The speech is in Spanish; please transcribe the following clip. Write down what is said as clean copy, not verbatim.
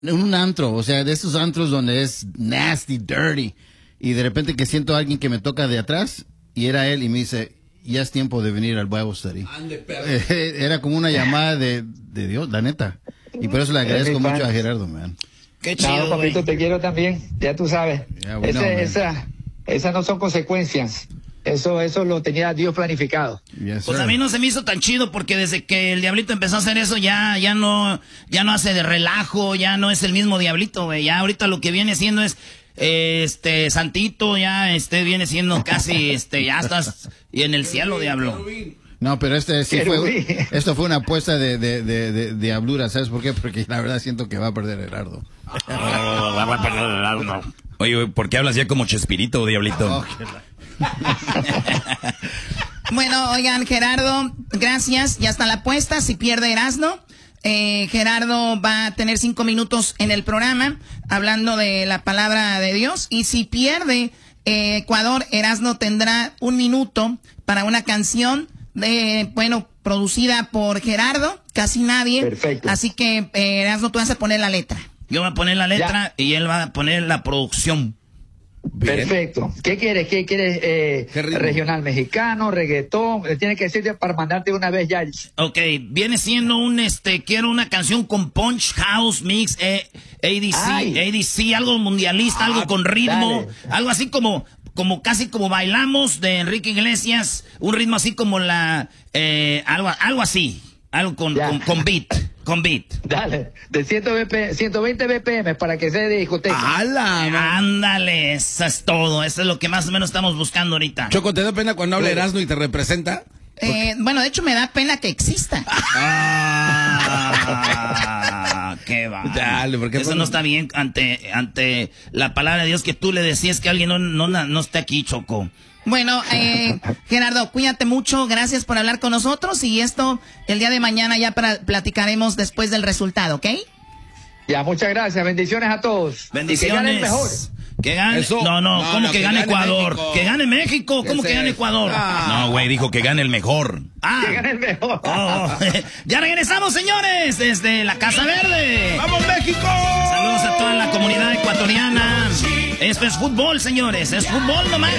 En un antro, o sea, de esos antros donde es nasty, dirty, y de repente que siento a alguien que me toca de atrás, y era él, y me dice, ya es tiempo de venir al Bible Study. Era como una llamada de Dios, la neta. Y por eso le agradezco mucho a Gerardo, man. Qué chido, papito, te quiero también, ya tú sabes. Esas no son consecuencias. Eso lo tenía Dios planificado. Yes, pues a mí no se me hizo tan chido porque desde que el Diablito empezó a hacer eso ya no hace de relajo, ya no es el mismo Diablito, güey. Ya ahorita lo que viene siendo es Santito, ya viene siendo casi ya estás y en el cielo, Diablo. No, pero esto fue una apuesta de diablura, ¿sabes por qué? Porque la verdad siento que va a perder Gerardo. Va a perder Gerardo. Oye, ¿por qué hablas ya como Chespirito, Diablito? Bueno, oigan, Gerardo, gracias. Ya está la apuesta. Si pierde Erasno, Gerardo va a tener 5 minutos en el programa hablando de la palabra de Dios. Y si pierde Ecuador, Erasno tendrá 1 minuto para una canción producida por Gerardo, casi nadie. Perfecto. Así que, Erasno, tú vas a poner la letra. Yo voy a poner la letra y él va a poner la producción. Bien. Perfecto. ¿Qué quieres? ¿Regional mexicano, reggaetón? Tiene que decirte para mandarte una vez ya. Ok, viene siendo quiero una canción con punch, house, mix, ADC, algo mundialista, algo con ritmo, dale. Algo así como casi como bailamos de Enrique Iglesias, un ritmo así como algo así, algo con beat. Con beat. Dale, de 120 BPM para que sea de discoteca. Ándale, eso es todo. Eso es lo que más o menos estamos buscando ahorita. Choco, ¿te da pena cuando habla Erasmo y te representa? Bueno, de hecho me da pena que exista. Qué va. Dale, porque eso no está bien ante la palabra de Dios que tú le decías que alguien no esté aquí, Choco. Bueno, Gerardo, cuídate mucho, gracias por hablar con nosotros y esto el día de mañana ya platicaremos después del resultado, ¿ok? Ya, muchas gracias, bendiciones a todos. Bendiciones. Y que gane el mejor. Que gane. ¿Cómo que gane Ecuador? México. Que gane México, ¿cómo que gane Ecuador? No, güey, dijo que gane el mejor. Que gane el mejor. Ya regresamos, señores, desde la Casa Verde. ¡Vamos, México! Saludos a toda la comunidad ecuatoriana. Esto es fútbol, señores, es fútbol nomás.